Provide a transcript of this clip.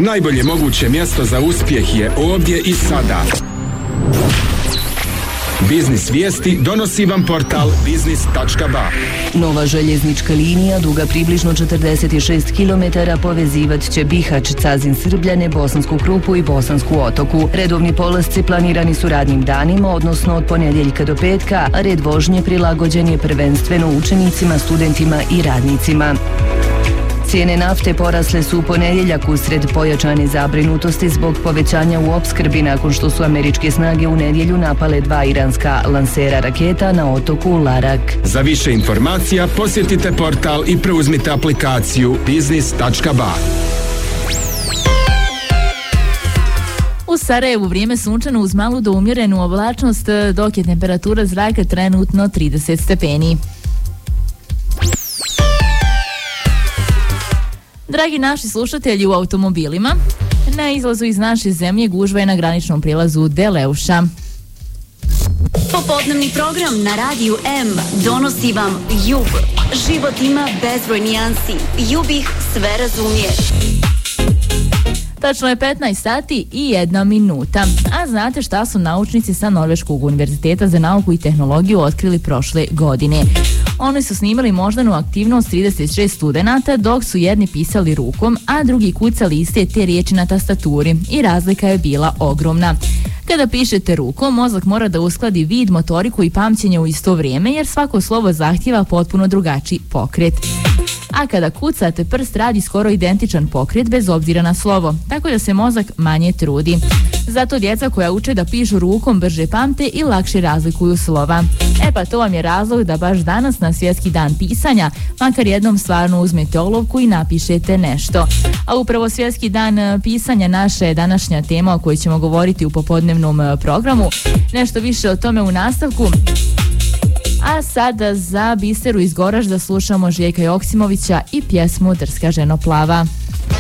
Najbolje moguće mjesto za uspjeh je ovdje i sada. Biznis vijesti donosi vam portal biznis.ba. Nova željeznička linija, duga približno 46 km, povezivat će Bihać, Cazin, Srbljane, Bosansku Krupu i Bosansku Otoku. Redovni polasci planirani su radnim danima, odnosno od ponedjeljka do petka, a red vožnje prilagođen je prvenstveno učenicima, studentima i radnicima. Cijene nafte porasle su u ponedjeljak usred pojačane zabrinutosti zbog povećanja u opskrbi nakon što su američke snage u nedjelju napale 2 iranska lansera raketa na otoku Larak. Za više informacija posjetite portal i preuzmite aplikaciju biznis.ba. U Sarajevu vrijeme sunčano uz malu do umjerenu oblačnost, dok je temperatura zraka trenutno 30 stepeni. Dragi naši slušatelji u automobilima, na izlazu iz naše zemlje gužva je na graničnom prijelazu Deleuša. Popodnevni program na Radiju M donosi vam JUB. Život ima bezbroj nijansi. JUB ih sve razumije. Tačno je 15 sati i 1 minuta. A znate šta su naučnici sa Norveškog univerziteta za nauku i tehnologiju otkrili prošle godine? Oni su snimali moždanu aktivnost 36 studenata, dok su jedni pisali rukom, a drugi kucali iste te riječi na tastaturi i razlika je bila ogromna. Kada pišete rukom, mozak mora da uskladi vid, motoriku i pamćenje u isto vrijeme, jer svako slovo zahtjeva potpuno drugačiji pokret. A kada kucate, prst radi skoro identičan pokret bez obzira na slovo, tako da se mozak manje trudi. Zato djeca koja uče da pišu rukom brže pamte i lakše razlikuju slova. Pa to vam je razlog da baš danas na Svjetski dan pisanja makar jednom stvarno uzmete olovku i napišete nešto. A upravo Svjetski dan pisanja naša je današnja tema o kojoj ćemo govoriti u popodnevnom programu. Nešto više o tome u nastavku. A sada za Biseru iz Goražda slušamo Željka Joksimovića i pjesmu Drska ženo plava.